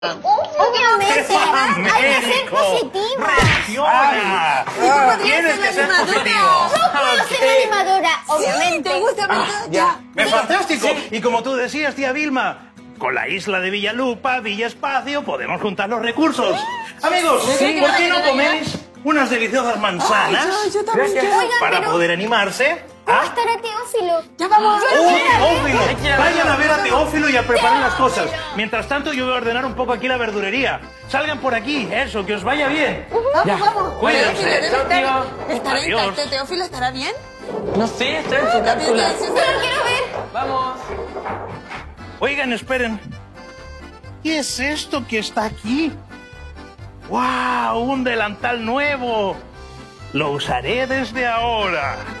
Obviamente, hay que ser positiva. ¡Reacciona! Tienes que ser positivo. No puedo ser animadora, obviamente. ¿Te gusta? Ya. ¡Es fantástico! Y como tú decías, tía Vilma, con la isla de Villalupa, Villa Espacio, podemos juntar los recursos. Amigos, ¿por qué no coméis unas deliciosas manzanas Yo también quiero. para poder animarse? ¿Cómo estará Teófilo? Ya vamos. Teófilo! Vayan a ver a Teófilo y a preparar las cosas. Mientras tanto, yo voy a ordenar un poco aquí la verdurería. Salgan por aquí, eso, que os vaya bien. Vamos. Cuídense. ¿Estará Adiós. intacto? ¿Teófilo estará bien? No sé, estoy en su cápsula. Pero quiero ver. Vamos. Oigan, esperen. ¿Qué es esto que está aquí? ¡Wow! ¡Un delantal nuevo! Lo usaré desde ahora.